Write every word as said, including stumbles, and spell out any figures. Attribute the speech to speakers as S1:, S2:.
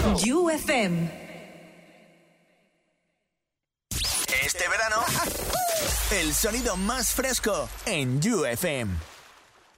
S1: You F M.
S2: Este verano, el sonido más fresco en You F M.